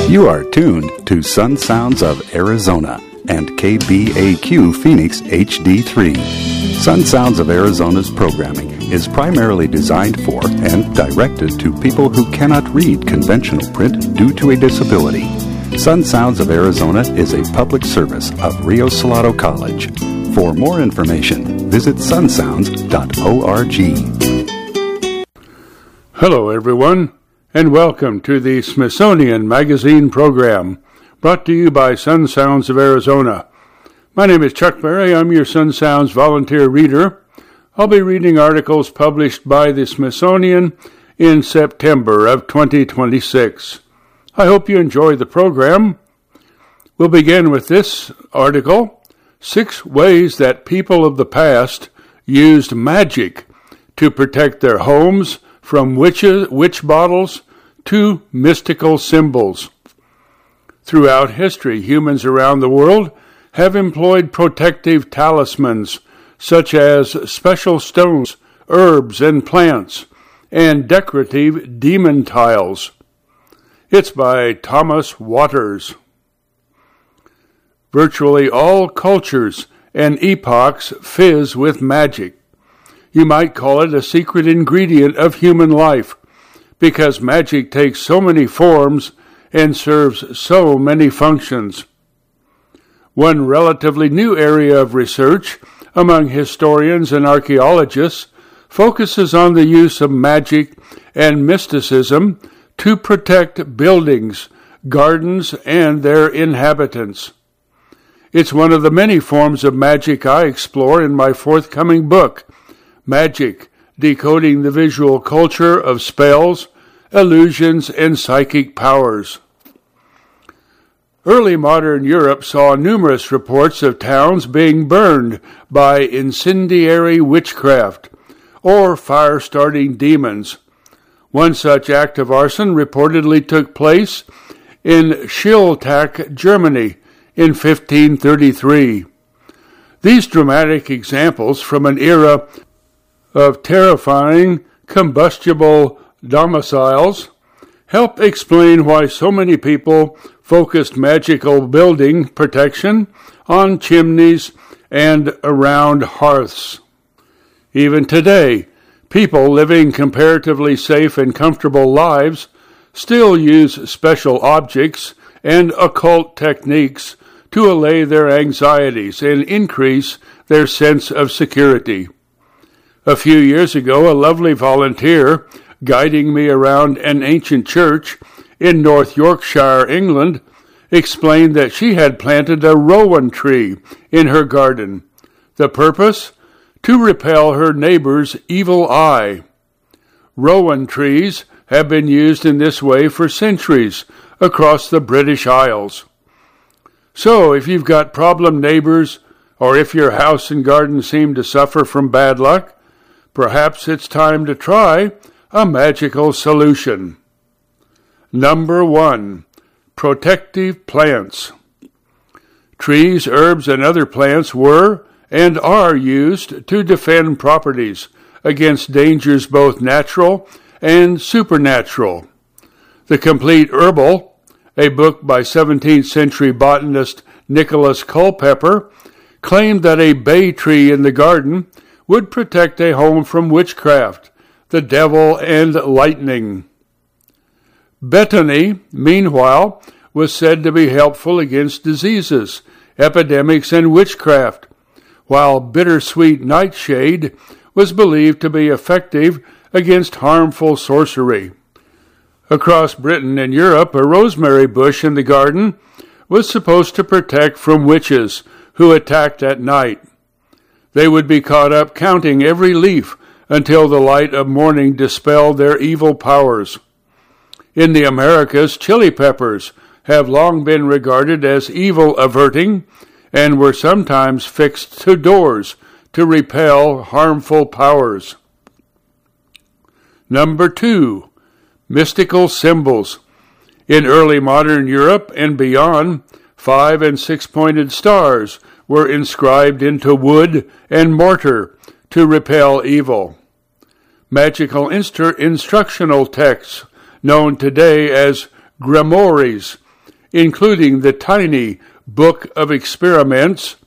You are tuned to Sun Sounds of Arizona and KBAQ Phoenix HD3. Sun Sounds of Arizona's programming is primarily designed for and directed to people who cannot read conventional print due to a disability. Sun Sounds of Arizona is a public service of Rio Salado College. For more information, visit sunsounds.org. Hello, everyone, and welcome to the Smithsonian Magazine program, brought to you by Sun Sounds of Arizona. My name is Chuck Berry. I'm your Sun Sounds volunteer reader. I'll be reading articles published by the Smithsonian in September of 2026. I hope you enjoy the program. We'll begin with this article, 6 Ways That People of the Past Used Magic to Protect Their Homes from witch bottles to mystical symbols. Throughout history, humans around the world have employed protective talismans such as special stones, herbs, and plants, and decorative demon tiles. It's by Thomas Waters. Virtually all cultures and epochs fizz with magic. You might call it a secret ingredient of human life, because magic takes so many forms and serves so many functions. One relatively new area of research among historians and archaeologists focuses on the use of magic and mysticism to protect buildings, gardens, and their inhabitants. It's one of the many forms of magic I explore in my forthcoming book, Magic, Decoding the Visual Culture of Spells, Illusions, and Psychic Powers. Early modern Europe saw numerous reports of towns being burned by incendiary witchcraft or fire-starting demons. One such act of arson reportedly took place in Schiltach, Germany, in 1533. These dramatic examples from an era of terrifying combustible domiciles help explain why so many people focused magical building protection on chimneys and around hearths. Even today, people living comparatively safe and comfortable lives still use special objects and occult techniques to allay their anxieties and increase their sense of security. A few years ago, a lovely volunteer guiding me around an ancient church in North Yorkshire, England, explained that she had planted a rowan tree in her garden. The purpose? To repel her neighbor's evil eye. Rowan trees have been used in this way for centuries across the British Isles. So, if you've got problem neighbors, or if your house and garden seem to suffer from bad luck, perhaps it's time to try a magical solution. Number 1. Protective plants. Trees, herbs, and other plants were and are used to defend properties against dangers both natural and supernatural. The Complete Herbal, a book by 17th century botanist Nicholas Culpeper, claimed that a bay tree in the garden would protect a home from witchcraft, the devil, and lightning. Betony, meanwhile, was said to be helpful against diseases, epidemics, and witchcraft, while bittersweet nightshade was believed to be effective against harmful sorcery. Across Britain and Europe, a rosemary bush in the garden was supposed to protect from witches who attacked at night. They would be caught up counting every leaf until the light of morning dispelled their evil powers. In the Americas, chili peppers have long been regarded as evil averting and were sometimes fixed to doors to repel harmful powers. Number 2. Mystical symbols. In early modern Europe and beyond, 5- and 6-pointed stars were inscribed into wood and mortar to repel evil. Magical instructional texts, known today as grimoires, including the tiny Book of Experiments,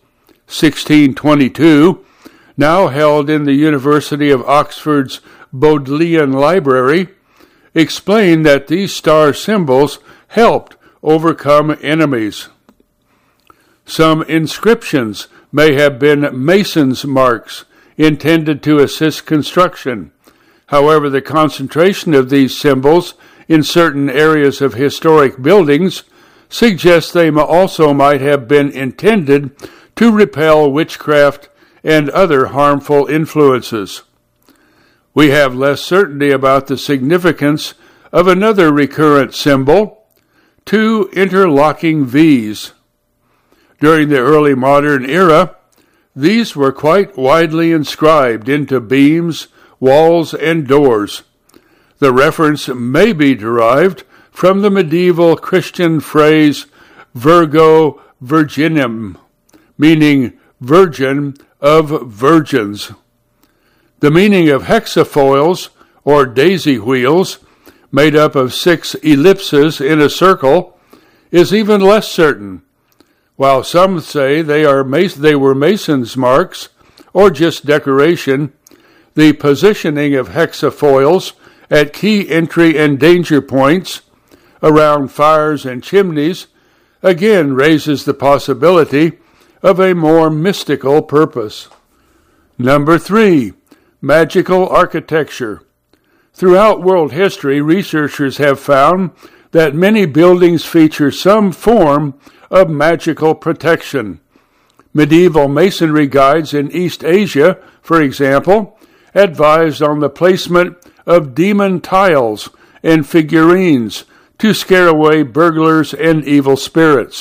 1622, now held in the University of Oxford's Bodleian Library, explain that these star symbols helped overcome enemies. Some inscriptions may have been masons' marks intended to assist construction. However, the concentration of these symbols in certain areas of historic buildings suggests they also might have been intended to repel witchcraft and other harmful influences. We have less certainty about the significance of another recurrent symbol, two interlocking V's. During the early modern era, these were quite widely inscribed into beams, walls, and doors. The reference may be derived from the medieval Christian phrase Virgo Virginum, meaning virgin of virgins. The meaning of hexafoils, or daisy wheels, made up of 6 ellipses in a circle, is even less certain. While some say they were masons' marks, or just decoration, the positioning of hexafoils at key entry and danger points, around fires and chimneys, again raises the possibility of a more mystical purpose. Number 3, magical architecture. Throughout world history, researchers have found that many buildings feature some form of magical protection. Medieval masonry guides in East Asia, for example, advised on the placement of demon tiles and figurines to scare away burglars and evil spirits.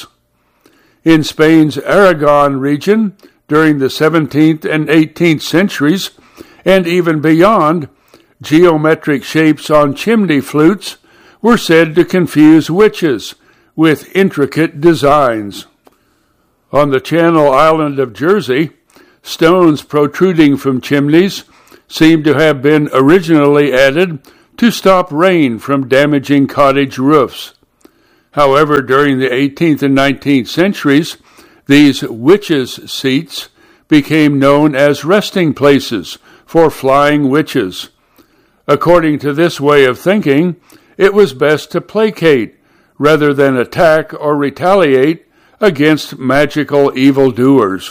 In Spain's Aragon region, during the 17th and 18th centuries, and even beyond, geometric shapes on chimney flutes were said to confuse witches with intricate designs. On the Channel Island of Jersey, stones protruding from chimneys seem to have been originally added to stop rain from damaging cottage roofs. However, during the 18th and 19th centuries, these witches' seats became known as resting places for flying witches. According to this way of thinking, it was best to placate rather than attack or retaliate against magical evildoers.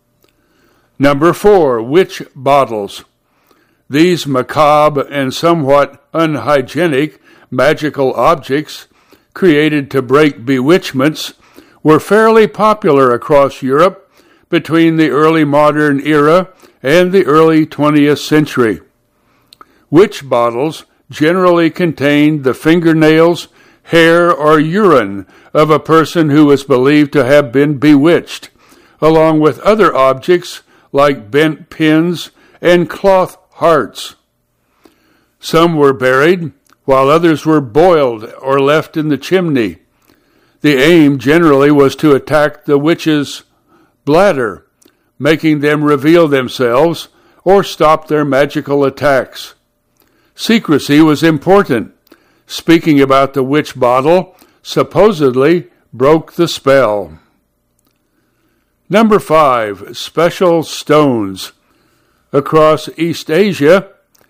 Number 4, witch bottles. These macabre and somewhat unhygienic magical objects, created to break bewitchments, were fairly popular across Europe between the early modern era and the early 20th century. Witch bottles generally contained the fingernails, hair, or urine of a person who was believed to have been bewitched, along with other objects like bent pins and cloth hearts. Some were buried, while others were boiled or left in the chimney. The aim generally was to attack the witch's bladder, making them reveal themselves or stop their magical attacks. Secrecy was important. Speaking about the witch bottle supposedly broke the spell. Number 5, special stones. Across East Asia,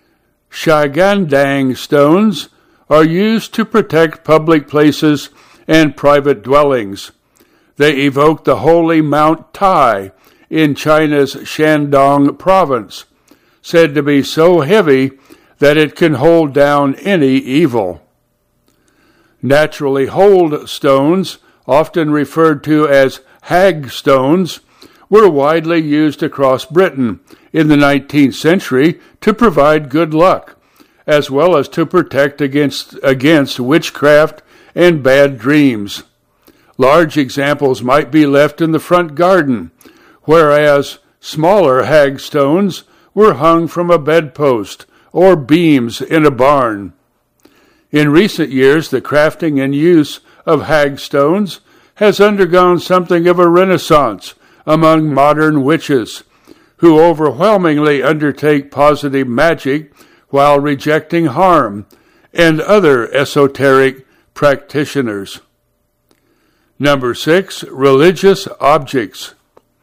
Shagandang stones are used to protect public places and private dwellings. They evoke the holy Mount Tai in China's Shandong province, said to be so heavy that it can hold down any evil. Naturally hold stones, often referred to as hag stones, were widely used across Britain in the 19th century to provide good luck, as well as to protect against witchcraft and bad dreams. Large examples might be left in the front garden, whereas smaller hag stones were hung from a bedpost or beams in a barn. In recent years, the crafting and use of hag stones has undergone something of a renaissance among modern witches, who overwhelmingly undertake positive magic while rejecting harm and other esoteric practitioners. Number 6, religious objects.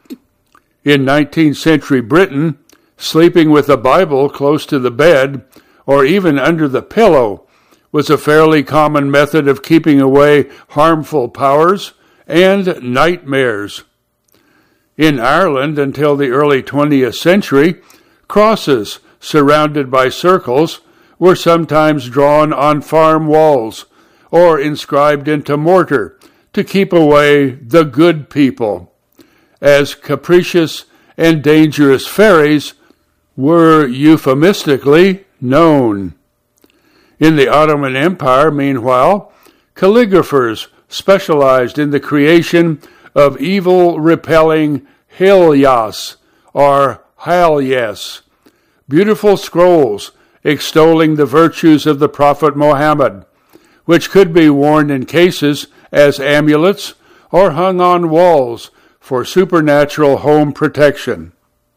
In 19th century Britain, sleeping with a Bible close to the bed or even under the pillow was a fairly common method of keeping away harmful powers and nightmares. In Ireland, until the early 20th century, crosses surrounded by circles were sometimes drawn on farm walls or inscribed into mortar to keep away the good people, as capricious and dangerous fairies were euphemistically known. In the Ottoman Empire, meanwhile, calligraphers specialized in the creation of evil-repelling hilyas, or halyas, beautiful scrolls extolling the virtues of the Prophet Muhammad, which could be worn in cases as amulets or hung on walls for supernatural home protection.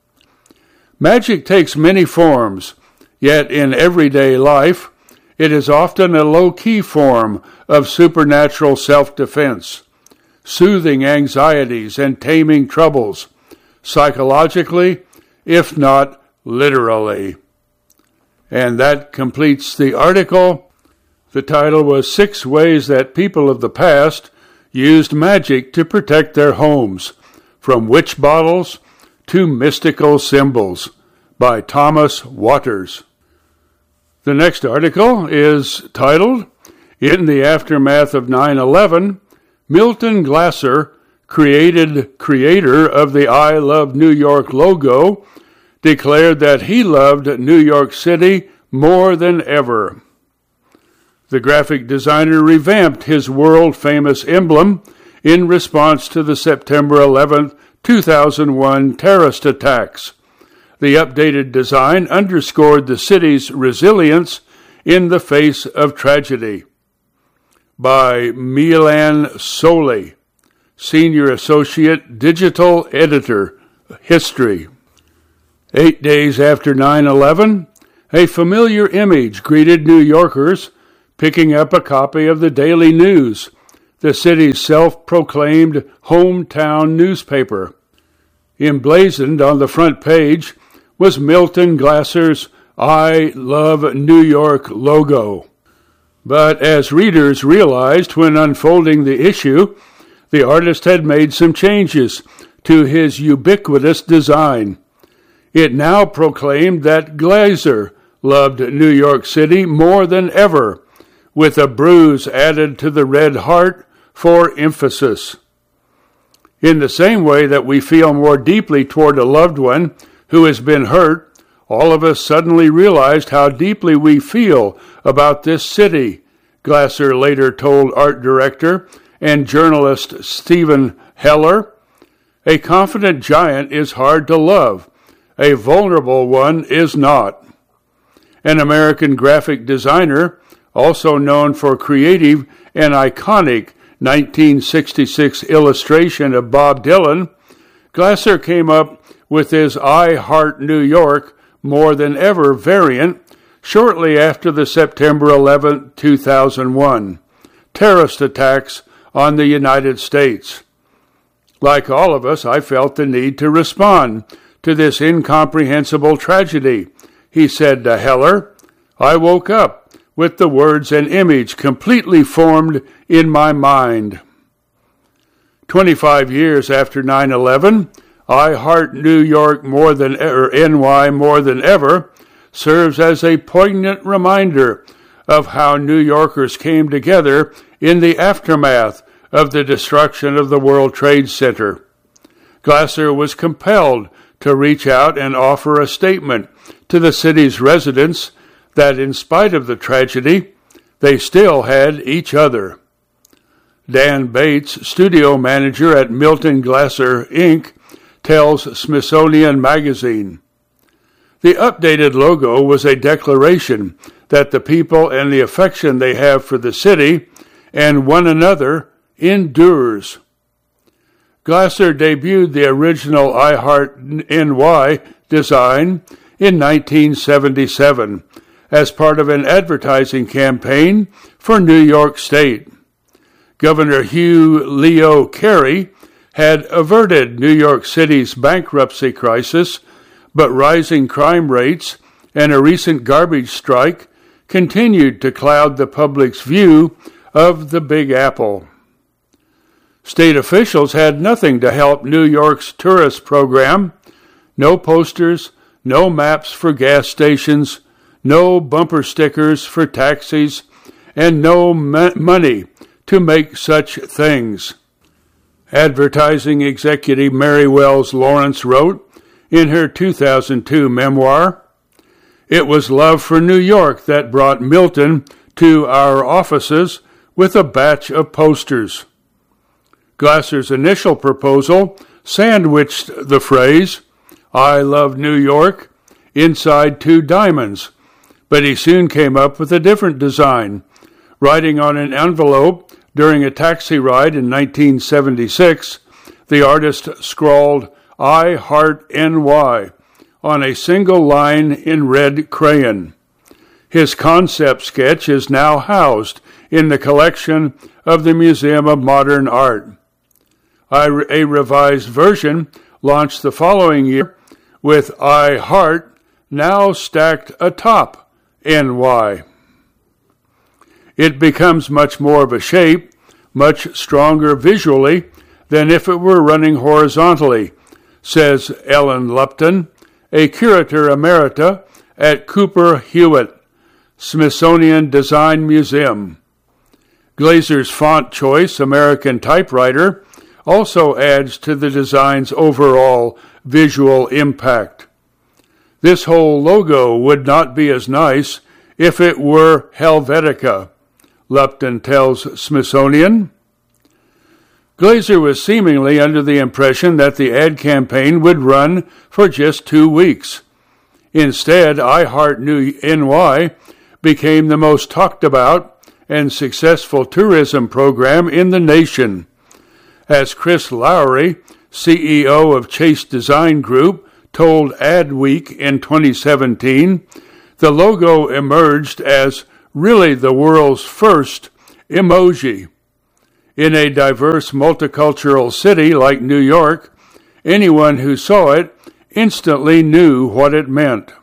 Magic takes many forms, yet in everyday life, it is often a low-key form of supernatural self-defense, soothing anxieties and taming troubles, psychologically, if not literally. And that completes the article. The title was 6 Ways That People of the Past Used Magic to Protect Their Homes, From Witch Bottles to Mystical Symbols, by Thomas Waters. The next article is titled, In the Aftermath of 9/11, Milton Glasser, creator of the I Love New York logo, declared that he loved New York City more than ever. The graphic designer revamped his world-famous emblem in response to the September 11, 2001 terrorist attacks. The updated design underscored the city's resilience in the face of tragedy. By Milan Soli, Senior Associate Digital Editor, History. 8 days after 9/11, a familiar image greeted New Yorkers picking up a copy of the Daily News, the city's self-proclaimed hometown newspaper. Emblazoned on the front page was Milton Glasser's I Love New York logo. But as readers realized when unfolding the issue, the artist had made some changes to his ubiquitous design. It now proclaimed that Glasser loved New York City more than ever, with a bruise added to the red heart for emphasis. In the same way that we feel more deeply toward a loved one who has been hurt, all of us suddenly realized how deeply we feel about this city, Glasser later told art director and journalist Stephen Heller. A confident giant is hard to love. A vulnerable one is not. An American graphic designer, also known for creative and iconic 1966 illustration of Bob Dylan, Glasser came up with his I Heart New York More Than Ever variant shortly after the September 11, 2001 terrorist attacks on the United States. Like all of us, I felt the need to respond to this incomprehensible tragedy, he said to Heller. I woke up with the words and image completely formed in my mind. 25 years after 9/11, I Heart New York More Than Ever, NY More Than Ever, serves as a poignant reminder of how New Yorkers came together in the aftermath of the destruction of the World Trade Center. Glasser was compelled to reach out and offer a statement to the city's residents that in spite of the tragedy, they still had each other. Dan Bates, studio manager at Milton Glasser, Inc., tells Smithsonian Magazine, the updated logo was a declaration that the people and the affection they have for the city and one another endures. Glasser debuted the original I Heart NY design in 1977 as part of an advertising campaign for New York State. Governor Hugh Leo Carey had averted New York City's bankruptcy crisis, but rising crime rates and a recent garbage strike continued to cloud the public's view of the Big Apple. State officials had nothing to help New York's tourist program. No posters, no maps for gas stations, no bumper stickers for taxis, and no money to make such things. Advertising executive Mary Wells Lawrence wrote in her 2002 memoir, "It was love for New York that brought Milton to our offices with a batch of posters." Glasser's initial proposal sandwiched the phrase, "I love New York," inside 2 diamonds, but he soon came up with a different design, writing on an envelope during a taxi ride in 1976, the artist scrawled, "I Heart NY," on a single line in red crayon. His concept sketch is now housed in the collection of the Museum of Modern Art. A revised version launched the following year with "I Heart" now stacked atop NY. It becomes much more of a shape, much stronger visually than if it were running horizontally, says Ellen Lupton, a curator emerita at Cooper Hewitt, Smithsonian Design Museum. Glazer's font choice, American typewriter, also adds to the design's overall visual impact. This whole logo would not be as nice if it were Helvetica, Lupton tells Smithsonian. Glazer was seemingly under the impression that the ad campaign would run for just 2 weeks. Instead, I Heart New NY became the most talked about and successful tourism program in the nation. As Chris Lowry, CEO of Chase Design Group, told Adweek in 2017, the logo emerged as really the world's first emoji. In a diverse multicultural city like New York, anyone who saw it instantly knew what it meant.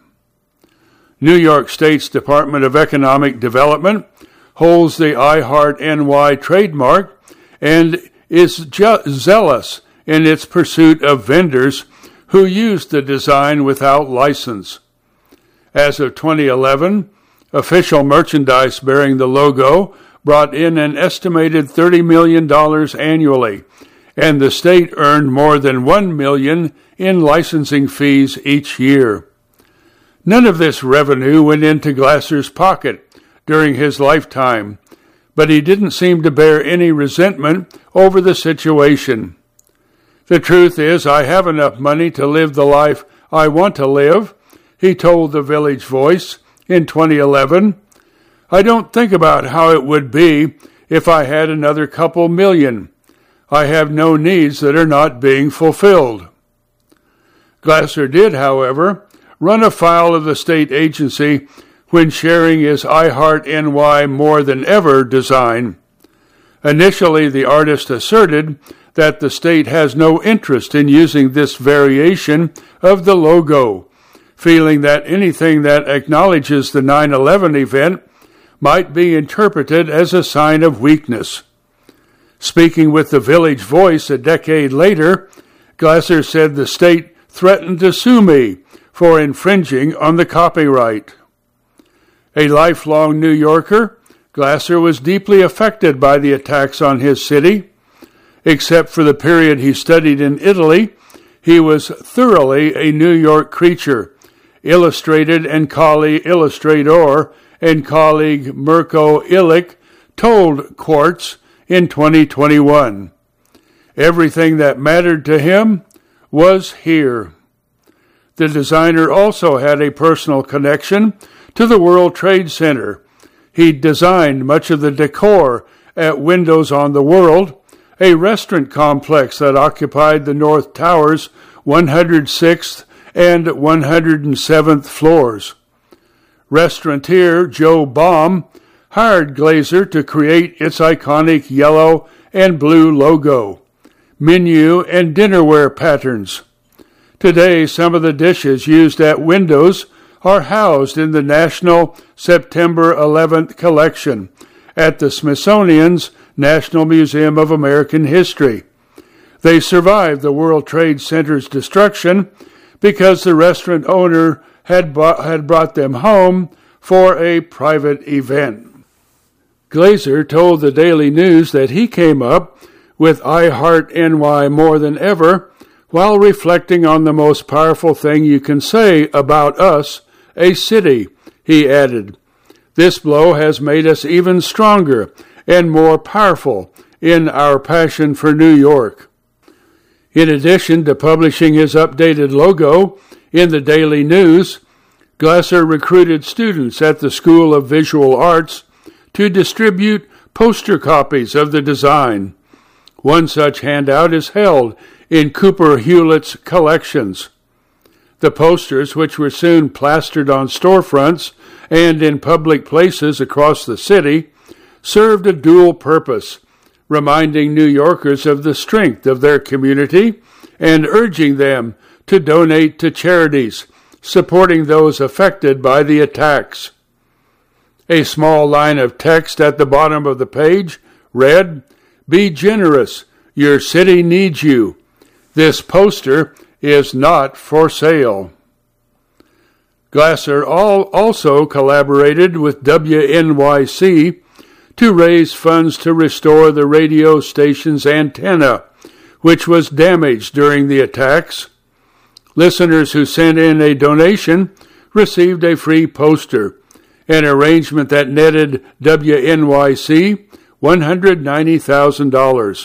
New York State's Department of Economic Development holds the I Heart NY trademark and is zealous in its pursuit of vendors who use the design without license. As of 2011, official merchandise bearing the logo brought in an estimated $30 million annually, and the state earned more than $1 million in licensing fees each year. None of this revenue went into Glasser's pocket during his lifetime, but he didn't seem to bear any resentment over the situation. "The truth is, I have enough money to live the life I want to live," he told the Village Voice in 2011. "I don't think about how it would be if I had another couple million. I have no needs that are not being fulfilled." Glasser did, however, run afoul of the state agency when sharing his I Heart NY More Than Ever design. Initially, the artist asserted that the state has no interest in using this variation of the logo, feeling that anything that acknowledges the 9/11 event might be interpreted as a sign of weakness. Speaking with the Village Voice a decade later, Glasser said the state threatened to sue me for infringing on the copyright. A lifelong New Yorker, Glasser was deeply affected by the attacks on his city. Except for the period he studied in Italy, he was thoroughly a New York creature, illustrator and colleague Mirko Ilic told Quartz in 2021. Everything that mattered to him was here. The designer also had a personal connection to the World Trade Center. He designed much of the decor at Windows on the World, a restaurant complex that occupied the North Tower's 106th and 107th floors. Restaurateur Joe Baum hired Glazer to create its iconic yellow and blue logo, menu and dinnerware patterns. Today, some of the dishes used at Windows are housed in the National September 11th collection at the Smithsonian's National Museum of American History. They survived the World Trade Center's destruction because the restaurant owner had brought them home for a private event. Glazer told the Daily News that he came up with I Heart NY more than ever while reflecting on the most powerful thing you can say about us, a city, he added. This blow has made us even stronger and more powerful in our passion for New York. In addition to publishing his updated logo in the Daily News, Glazer recruited students at the School of Visual Arts to distribute poster copies of the design. One such handout is held in Cooper Hewlett's collections. The posters, which were soon plastered on storefronts and in public places across the city, served a dual purpose, reminding New Yorkers of the strength of their community and urging them to donate to charities supporting those affected by the attacks. A small line of text at the bottom of the page read, "Be generous. Your city needs you. This poster is not for sale." Glazer also collaborated with WNYC to raise funds to restore the radio station's antenna, which was damaged during the attacks. Listeners who sent in a donation received a free poster, an arrangement that netted WNYC $190,000.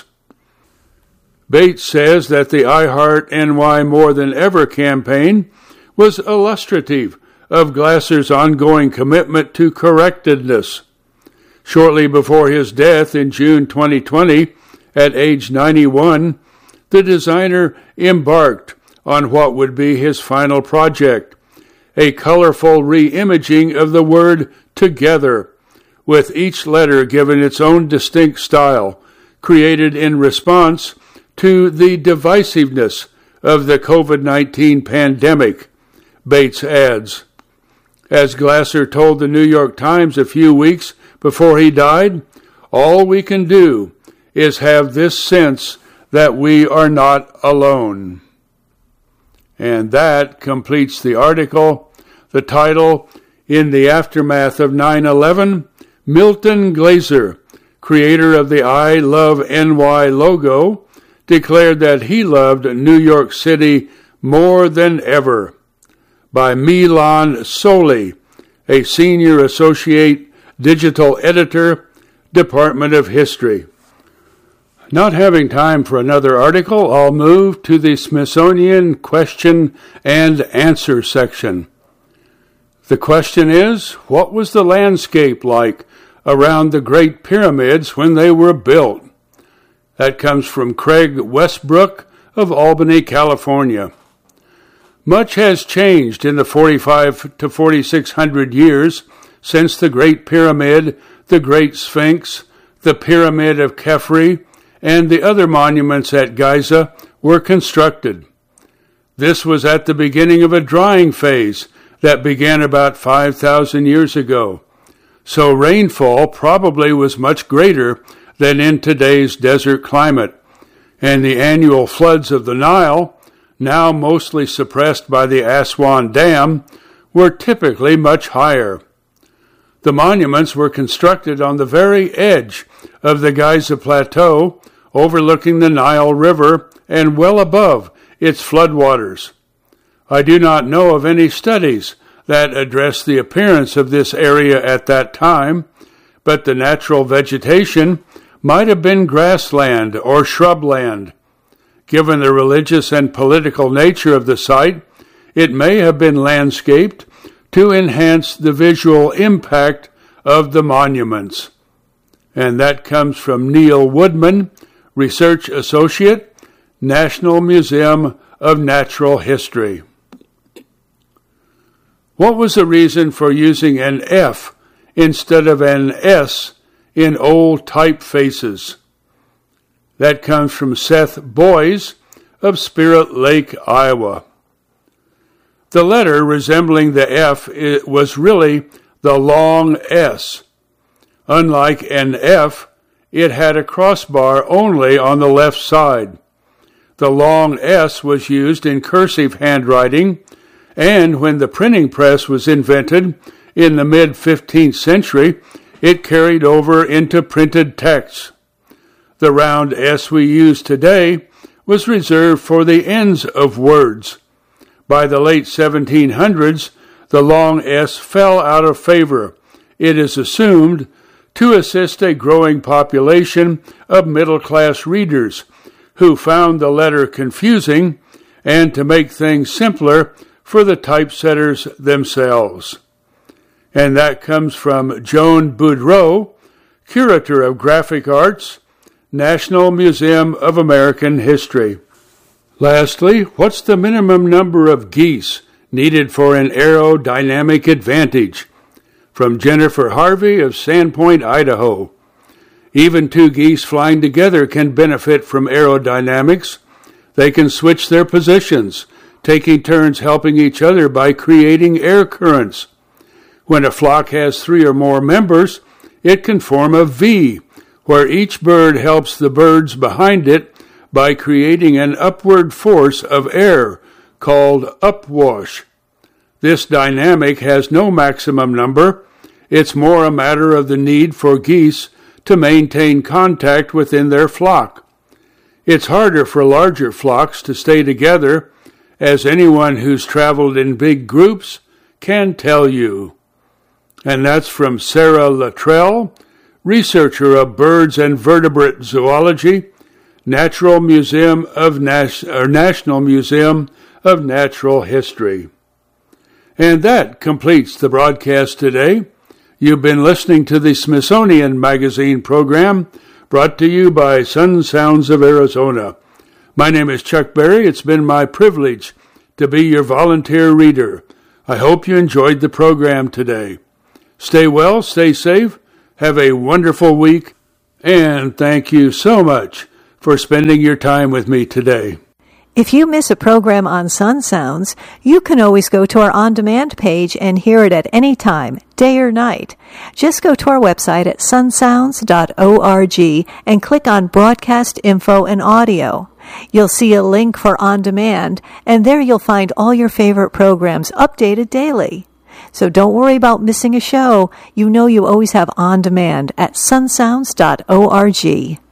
Bates says that the I Heart NY More Than Ever campaign was illustrative of Glazer's ongoing commitment to correctedness. Shortly before his death in June 2020, at age 91, the designer embarked on what would be his final project, a colorful re-imaging of the word together, with each letter given its own distinct style, created in response to the divisiveness of the COVID-19 pandemic, Bates adds. As Glazer told the New York Times a few weeks before he died, all we can do is have this sense that we are not alone. And that completes the article. The title, In the Aftermath of 9/11, Milton Glazer, creator of the I Love NY logo, declared that he loved New York City more than ever, by Milan Soli, a senior associate digital editor, Department of History. Not having time for another article, I'll move to the Smithsonian question and answer section. The question is, what was the landscape like around the Great Pyramids when they were built? That comes from Craig Westbrook of Albany, California. Much has changed in the 45 to 4,600 years since the Great Pyramid, the Great Sphinx, the Pyramid of Khafre, and the other monuments at Giza were constructed. This was at the beginning of a drying phase that began about 5,000 years ago. So rainfall probably was much greater than in today's desert climate, and the annual floods of the Nile, now mostly suppressed by the Aswan Dam, were typically much higher. The monuments were constructed on the very edge of the Giza Plateau, overlooking the Nile River and well above its floodwaters. I do not know of any studies that address the appearance of this area at that time, but the natural vegetation might have been grassland or shrubland. Given the religious and political nature of the site, it may have been landscaped to enhance the visual impact of the monuments. And that comes from Neil Woodman, Research Associate, National Museum of Natural History. What was the reason for using an F instead of an S in old typefaces. That comes from Seth Boys of Spirit Lake, Iowa. The letter resembling the F was really the long S. Unlike an F, it had a crossbar only on the left side. The long S was used in cursive handwriting, and when the printing press was invented in the mid-15th century, it carried over into printed text. The round S we use today was reserved for the ends of words. By the late 1700s, the long S fell out of favor, it is assumed, to assist a growing population of middle-class readers who found the letter confusing and to make things simpler for the typesetters themselves. And that comes from Joan Boudreau, Curator of Graphic Arts, National Museum of American History. Lastly, what's the minimum number of geese needed for an aerodynamic advantage? From Jennifer Harvey of Sandpoint, Idaho. Even two geese flying together can benefit from aerodynamics. They can switch their positions, taking turns helping each other by creating air currents. When a flock has 3 or more members, it can form a V, where each bird helps the birds behind it by creating an upward force of air called upwash. This dynamic has no maximum number. It's more a matter of the need for geese to maintain contact within their flock. It's harder for larger flocks to stay together, as anyone who's traveled in big groups can tell you. And that's from Sarah Luttrell, researcher of birds and vertebrate zoology, National Museum of Natural History. And that completes the broadcast today. You've been listening to the Smithsonian Magazine program, brought to you by Sun Sounds of Arizona. My name is Chuck Berry. It's been my privilege to be your volunteer reader. I hope you enjoyed the program today. Stay well, stay safe, have a wonderful week, and thank you so much for spending your time with me today. If you miss a program on Sun Sounds, you can always go to our on-demand page and hear it at any time, day or night. Just go to our website at sunsounds.org and click on Broadcast Info and Audio. You'll see a link for On Demand, and there you'll find all your favorite programs updated daily. So don't worry about missing a show. You know you always have On Demand at sunsounds.org.